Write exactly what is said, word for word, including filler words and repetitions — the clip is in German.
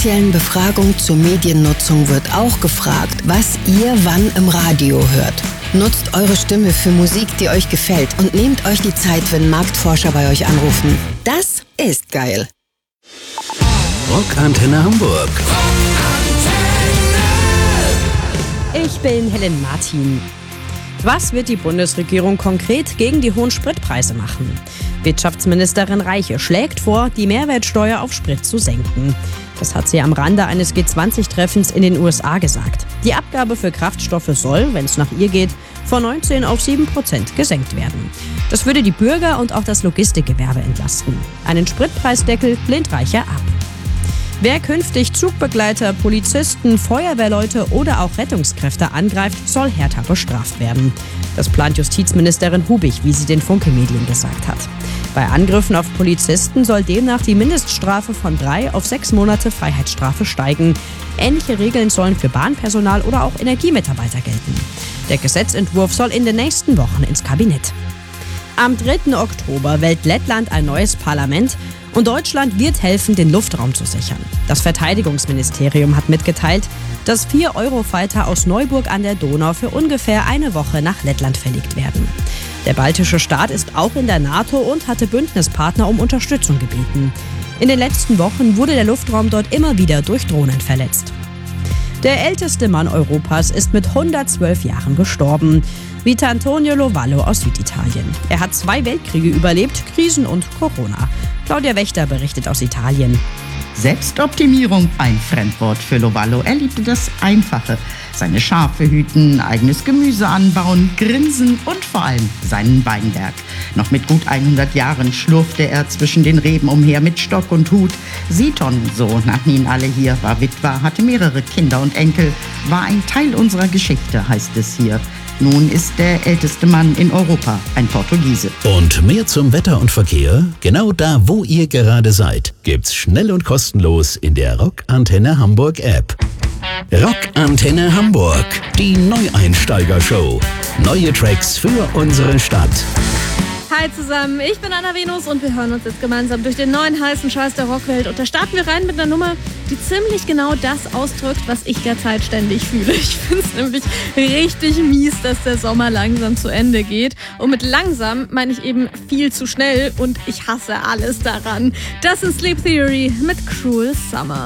offiziellen Befragung zur Mediennutzung wird auch gefragt, was ihr wann im Radio hört. Nutzt eure Stimme für Musik, die euch gefällt und nehmt euch die Zeit, wenn Marktforscher bei euch anrufen. Das ist geil. Rockantenne Hamburg. Ich bin Helen Martin. Was wird die Bundesregierung konkret gegen die hohen Spritpreise machen? Wirtschaftsministerin Reiche schlägt vor, die Mehrwertsteuer auf Sprit zu senken. Das hat sie am Rande eines G zwanzig Treffens in den U S A gesagt. Die Abgabe für Kraftstoffe soll, wenn es nach ihr geht, von neunzehn auf sieben Prozent gesenkt werden. Das würde die Bürger und auch das Logistikgewerbe entlasten. Einen Spritpreisdeckel lehnt Reiche ab. Wer künftig Zugbegleiter, Polizisten, Feuerwehrleute oder auch Rettungskräfte angreift, soll härter bestraft werden. Das plant Justizministerin Hubig, wie sie den Funke-Medien gesagt hat. Bei Angriffen auf Polizisten soll demnach die Mindeststrafe von drei auf sechs Monate Freiheitsstrafe steigen. Ähnliche Regeln sollen für Bahnpersonal oder auch Energiemitarbeiter gelten. Der Gesetzentwurf soll in den nächsten Wochen ins Kabinett. Am dritten Oktober wählt Lettland ein neues Parlament und Deutschland wird helfen, den Luftraum zu sichern. Das Verteidigungsministerium hat mitgeteilt, dass vier Eurofighter aus Neuburg an der Donau für ungefähr eine Woche nach Lettland verlegt werden. Der baltische Staat ist auch in der NATO und hatte Bündnispartner um Unterstützung gebeten. In den letzten Wochen wurde der Luftraum dort immer wieder durch Drohnen verletzt. Der älteste Mann Europas ist mit hundertzwölf Jahren gestorben. Vita Antonio Lovallo aus Süditalien. Er hat zwei Weltkriege überlebt, Krisen und Corona. Claudia Wächter berichtet aus Italien. Selbstoptimierung, ein Fremdwort für Lovallo. Er liebte das Einfache. Seine Schafe hüten, eigenes Gemüse anbauen, grinsen und vor allem seinen Weinberg. Noch mit gut hundert Jahren schlurfte er zwischen den Reben umher mit Stock und Hut. Siton, so nannten ihn alle hier, war Witwer, hatte mehrere Kinder und Enkel, war ein Teil unserer Geschichte, heißt es hier. Nun ist der älteste Mann in Europa ein Portugiese. Und mehr zum Wetter und Verkehr? Genau da, wo ihr gerade seid, gibt's schnell und kostenlos in der Rockantenne Hamburg App. Rockantenne Hamburg, die Neueinsteiger-Show. Neue Tracks für unsere Stadt. Hi zusammen, ich bin Anna Venus und wir hören uns jetzt gemeinsam durch den neuen heißen Scheiß der Rockwelt. Und da starten wir rein mit einer Nummer, die ziemlich genau das ausdrückt, was ich derzeit ständig fühle. Ich finde es nämlich richtig mies, dass der Sommer langsam zu Ende geht. Und mit langsam meine ich eben viel zu schnell und ich hasse alles daran. Das ist Sleep Theory mit Cruel Summer.